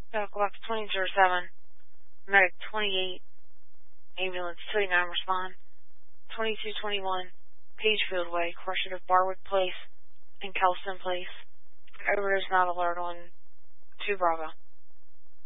Clock 2007, medic 28, ambulance 29 respond, 2221, Pagefield Way, correction of Barwood Place and Kelston Place. Overdose not alert on 2 Bravo.